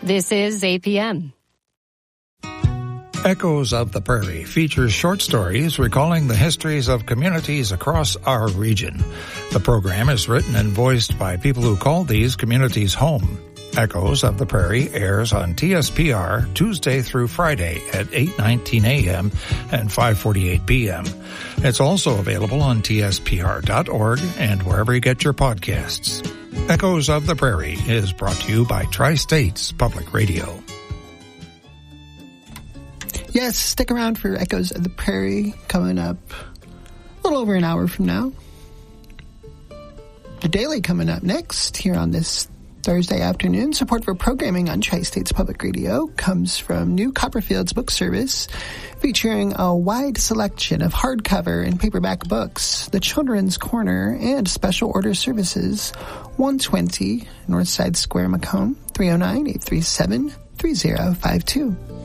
This is APM. Echoes of the Prairie features short stories recalling the histories of communities across our region. The program is written and voiced by people who call these communities home. Echoes of the Prairie airs on TSPR Tuesday through Friday at 8:19 a.m. and 5:48 p.m. It's also available on tspr.org and wherever you get your podcasts. Echoes of the Prairie is brought to you by Tri-States Public Radio. Yes, stick around for Echoes of the Prairie coming up a little over an hour from now. The Daily coming up next here on this Thursday afternoon. Support for programming on Tri-States Public Radio comes from New Copperfield's Book Service, featuring a wide selection of hardcover and paperback books, the Children's Corner, and special order services. 120 Northside Square, Macomb, 309-837-3052.